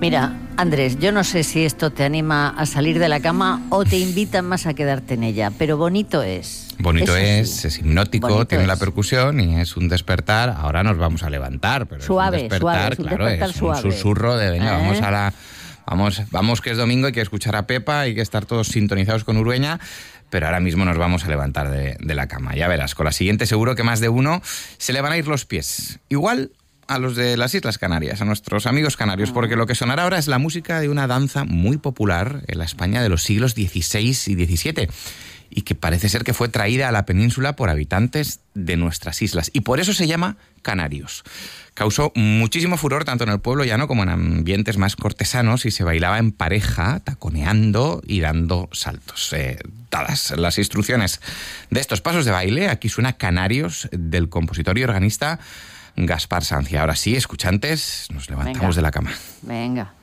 Mira, Andrés, yo no sé si esto te anima a salir de la cama o te invita más a quedarte en ella, pero bonito es. Bonito Eso es hipnótico, bonito tiene la es. percusión y es un despertar. Ahora nos vamos a levantar, pero Suave, es un despertar, suave, es un claro, despertar es suave. un susurro de venga, ¿Eh? vamos que es domingo, hay que escuchar a Pepa, hay que estar todos sintonizados con Urueña, pero ahora mismo nos vamos a levantar de la cama. Ya verás, con la siguiente seguro que más de uno se le van a ir los pies. Igual a los de las Islas Canarias, a nuestros amigos canarios, porque lo que sonará ahora es la música de una danza muy popular en la España de los siglos XVI y XVII y que parece ser que fue traída a la península por habitantes de nuestras islas y por eso se llama canarios. Causó muchísimo furor tanto en el pueblo llano como en ambientes más cortesanos y se bailaba en pareja, taconeando y dando saltos. Dadas las instrucciones de estos pasos de baile, aquí suena Canarios del compositor y organista Gaspar Sanz. Y ahora sí, escuchantes, nos levantamos de la cama. Venga.